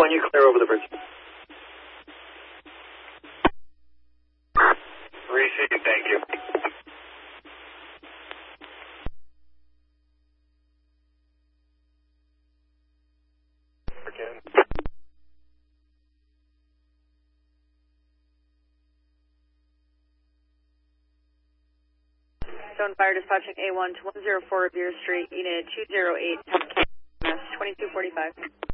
A1, you clear over the bridge. Received, thank you. Zone Fire dispatching A1 to 104 Revere Street, Unit 208, 2245.